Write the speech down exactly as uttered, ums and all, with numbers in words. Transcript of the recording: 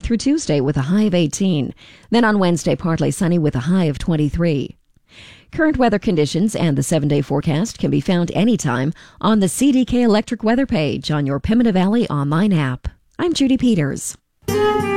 through Tuesday with a high of eighteen. Then on Wednesday, partly sunny with a high of twenty-three. Current weather conditions and the seven-day forecast can be found anytime on the C D K Electric weather page on your Pembina Valley online app. I'm Judy Peters.